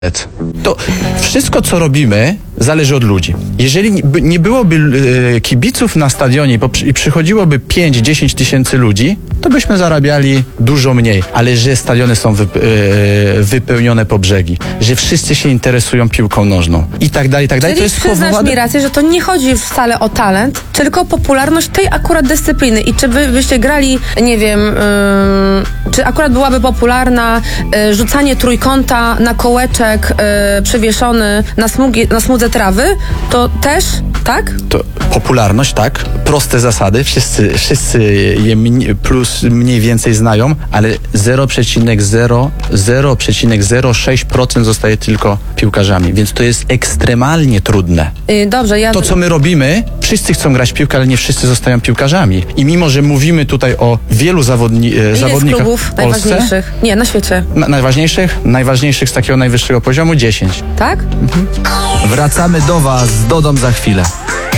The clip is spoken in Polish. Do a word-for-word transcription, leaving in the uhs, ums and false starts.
To wszystko, co robimy, zależy od ludzi. Jeżeli nie byłoby kibiców na stadionie i przychodziłoby pięć do dziesięciu tysięcy ludzi, to byśmy zarabiali dużo mniej. Ale że stadiony są wypełnione po brzegi, że wszyscy się interesują piłką nożną i tak dalej, i tak dalej. Czyli to jest przyznasz powołane... mi rację, że to nie chodzi wcale o talent, tylko popularność tej akurat dyscypliny. I czy wy byście grali, nie wiem, yy, czy akurat byłaby popularna yy, rzucanie trójkąta na kołeczek yy, przywieszony na, smugi, na smudze trawy, to też, tak? To popularność, tak. Proste zasady, wszyscy, wszyscy je mniej, plus mniej więcej znają, ale zero przecinek zero sześć procent zostaje tylko piłkarzami, więc to jest ekstremalnie trudne. Yy, dobrze, ja... To, co my robimy, wszyscy chcą grać w piłkę, ale nie wszyscy zostają piłkarzami. I mimo, że mówimy tutaj o wielu zawodni Ile zawodnikach klubów w Polsce, najważniejszych? Nie, na świecie. Na, najważniejszych? Najważniejszych z takiego najwyższego poziomu dziesięć. Tak? Mhm. Wracamy do Was z Dodą za chwilę.